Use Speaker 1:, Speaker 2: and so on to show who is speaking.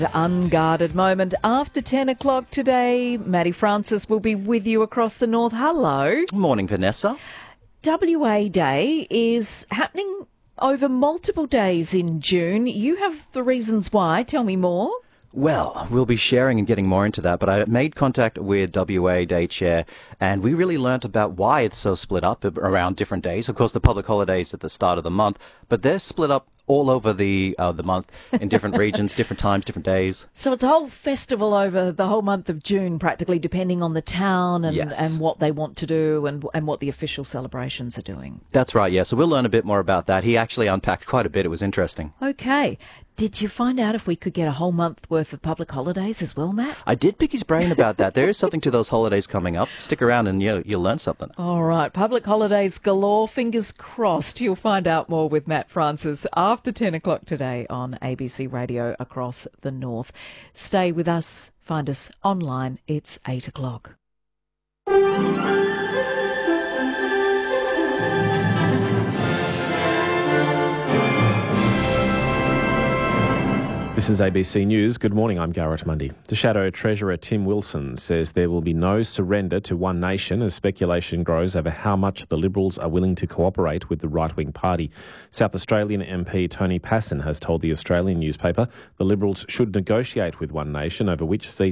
Speaker 1: Unguarded moment after 10 o'clock today. Maddie Francis will be with you across the north. Hello.
Speaker 2: Morning, Vanessa.
Speaker 1: WA Day is happening over multiple days in June. You have the reasons why. Tell me more.
Speaker 2: Well, we'll be sharing and getting more into that, but I made contact with WA Day Chair, and we really learnt about why it's so split up around different days. Of course, the public holidays at the start of the month, but they're split up all over the month in different regions, different times, different days.
Speaker 1: So it's a whole festival over the whole month of June, practically, depending on the town and,
Speaker 2: Yes.
Speaker 1: and what they want to do and what the official celebrations are doing.
Speaker 2: That's right, yeah. So we'll learn a bit more about that. He actually unpacked quite a bit. It was interesting.
Speaker 1: Okay. Did you find out if we could get a whole month worth of public holidays as well, Matt?
Speaker 2: I did pick his brain about that. There is something to those holidays coming up. Stick around and you'll learn something.
Speaker 1: All right, public holidays galore. Fingers crossed. You'll find out more with Matt Francis after 10 o'clock today on ABC Radio across the north. Stay with us. Find us online. It's 8 o'clock.
Speaker 3: This is ABC News. Good morning, I'm Garrett Mundy. The Shadow Treasurer Tim Wilson says there will be no surrender to One Nation as speculation grows over how much the Liberals are willing to cooperate with the right-wing party. South Australian MP Tony Passon has told the Australian newspaper the Liberals should negotiate with One Nation over which seat